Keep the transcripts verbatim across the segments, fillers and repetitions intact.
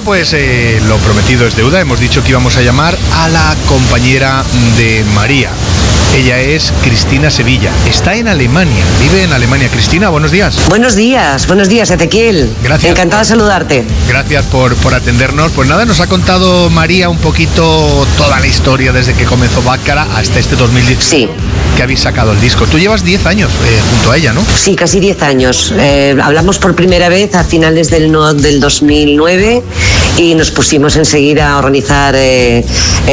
Bueno, pues eh, lo prometido es deuda. Hemos dicho que íbamos a llamar a la compañera de María. Ella es Cristina Sevilla. Está en Alemania, vive en Alemania. Cristina, buenos días. Buenos días, buenos días, Ezequiel. Gracias. Encantada de saludarte. Gracias por, por atendernos. Pues nada, nos ha contado María un poquito toda la historia desde que comenzó Bácara hasta este dos mil diez. Sí. Que habéis sacado el disco. Tú llevas diez años eh, junto a ella, ¿no? Sí, casi diez años. Eh, hablamos por primera vez a finales del, no, del dos mil nueve y nos pusimos enseguida a organizar eh,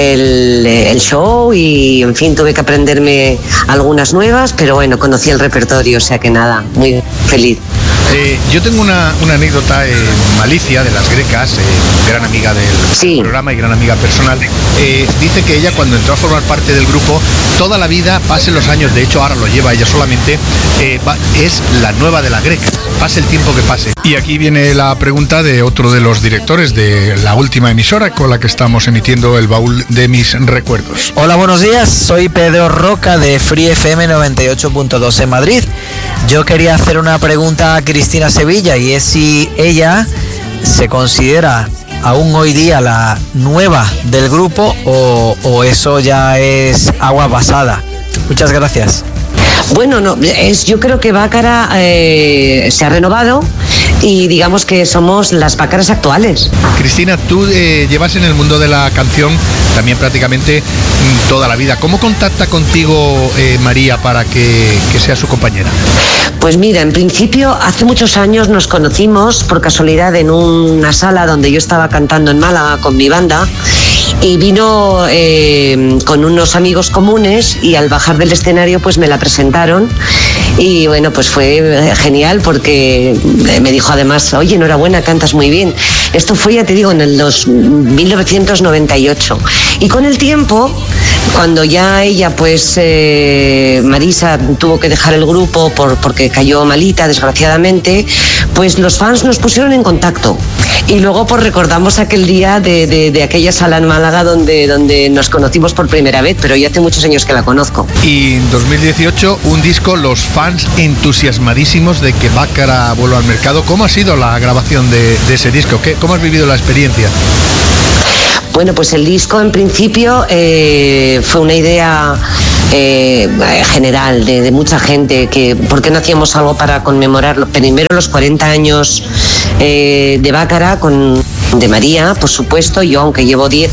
el, el show y, en fin, tuve que aprenderme algunas nuevas, pero bueno, conocí el repertorio, o sea que nada, muy feliz. Eh, yo tengo una, una anécdota en Malicia, de las Grecas, eh, gran amiga del sí. programa y gran amiga personal. Eh, dice que ella, cuando entró a formar parte del grupo, toda la vida, pase los años, de hecho ahora lo lleva ella solamente, eh, va, es la nueva de la Greca, pase el tiempo que pase. Y aquí viene la pregunta de otro de los directores de la última emisora con la que estamos emitiendo el baúl de mis recuerdos. Hola, buenos días, soy Pedro Roca de Free F M noventa y ocho punto dos en Madrid. Yo quería hacer una pregunta a Cristina Sevilla y es si ella se considera aún hoy día la nueva del grupo o, o eso ya es agua pasada. Muchas gracias. Bueno, no, es, yo creo que Bácara eh, se ha renovado y digamos que somos las Bácaras actuales. Cristina, tú eh, llevas en el mundo de la canción también prácticamente mm, toda la vida. ¿Cómo contacta contigo eh, María para que, que sea su compañera? Pues mira, en principio hace muchos años nos conocimos por casualidad en una sala donde yo estaba cantando en Málaga con mi banda. Y vino eh, con unos amigos comunes y al bajar del escenario pues me la presentaron y bueno, pues fue genial porque me dijo además, oye, enhorabuena, cantas muy bien. Esto fue, ya te digo, en el dos, mil novecientos noventa y ocho. Y con el tiempo, cuando ya ella, pues eh, Marisa tuvo que dejar el grupo por, porque cayó malita, desgraciadamente, pues los fans nos pusieron en contacto. Y luego pues recordamos aquel día de, de, de aquella sala en Málaga donde, donde nos conocimos por primera vez, pero ya hace muchos años que la conozco. Y en dos mil dieciocho, un disco, los fans entusiasmadísimos de que Bácara vuelva al mercado. ¿Cómo ha sido la grabación de, de ese disco? ¿Qué, ¿Cómo has vivido la experiencia? Bueno, pues el disco en principio eh, fue una idea eh, general de, de mucha gente, que por qué no hacíamos algo para conmemorar primero los cuarenta años eh, de Bácara, con, de María, por supuesto. Yo, aunque llevo diez,